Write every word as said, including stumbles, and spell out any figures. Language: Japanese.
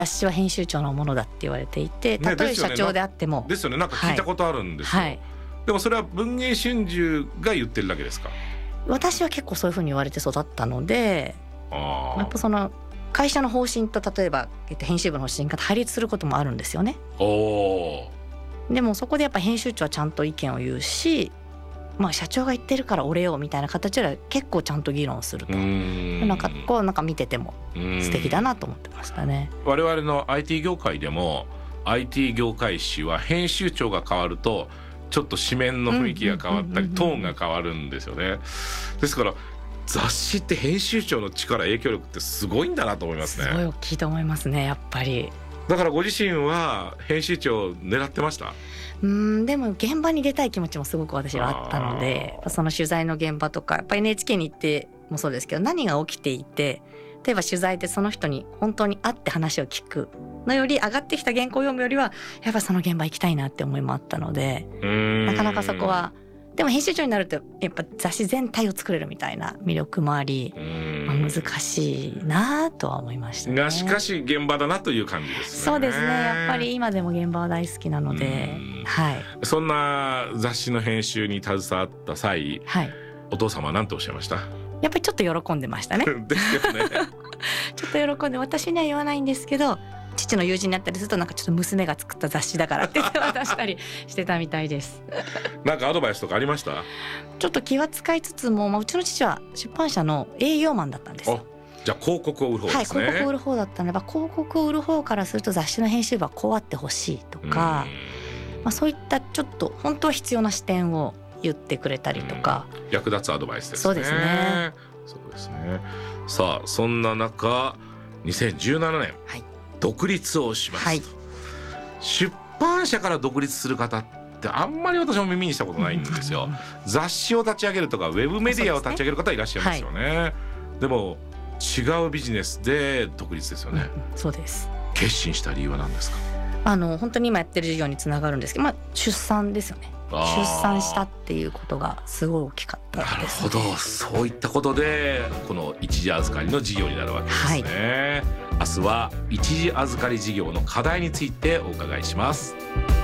雑誌は編集長のものだって言われていて、たとえ社長であっても、 ね、ですよね、なんか聞いたことあるんですよ、はいはい、でもそれは文藝春秋が言ってるだけですか？ 私は結構そういうふうに言われて育ったので、 あやっぱその会社の方針と例えば編集部の方針が対立することもあるんですよね。 おでもそこでやっぱ編集長はちゃんと意見を言うし、まあ、社長が言ってるから俺よみたいな形では結構ちゃんと議論すると、んなんかこうなんか見てても素敵だなと思ってましたね。 我々の アイティー 業界でも アイティー 業界誌は編集長が変わるとちょっと紙面の雰囲気が変わったりトーンが変わるんですよね。ですから雑誌って編集長の力影響力ってすごいんだなと思いますね。 すごい大きいと思いますね、やっぱり。 だからご自身は編集長を狙ってました？ うーんでも現場に出たい気持ちもすごく私はあったので、その取材の現場とかやっぱり エヌエイチケー に行ってもそうですけど、何が起きていて、例えば取材でその人に本当に会って話を聞くのより、上がってきた原稿を読むよりはやっぱその現場行きたいなって思いもあったので、なかなかそこはでも編集長になるとやっぱ雑誌全体を作れるみたいな魅力もあり、まあ、難しいなとは思いましたね。 がしかし現場だなという感じですね。 そうですね、やっぱり今でも現場は大好きなので、はい、 そんな雑誌の編集に携わった際、はい、お父様は何とおっしゃいました？ やっぱりちょっと喜んでましたねですよねちょっと喜んで、私には言わないんですけど、父の友人になったりするとなんかちょっと娘が作った雑誌だからって渡したりしてたみたいですなんかアドバイスとかありました？ ちょっと気は使いつつも、まあ、うちの父は出版社の営業マンだったんですよ。 じゃあ広告を売る方ですね。 はい、広告を売る方だったので、広告を売る方からすると雑誌の編集部はこうあってほしいとか、まあ、そういったちょっと本当は必要な視点を言ってくれたりとか、 役立つアドバイスですね。 そうですね。 そうですね。さあそんな中にせんじゅうななねん、はい、独立をします、はい、出版社から独立する方ってあんまり私も耳にしたことないんですよ雑誌を立ち上げるとかウェブメディアを立ち上げる方いらっしゃいますよね。はい、でも違うビジネスで独立ですよね。 うん、そうです。 決心した理由は何ですか？ あの本当に今やってる事業につながるんですけど、まあ、出産ですよね。出産したっていうことがすごい大きかったですね。 なるほど、そういったことでこの一時預かりの事業になるわけですね。はい、明日は一時預かり事業の課題についてお伺いします。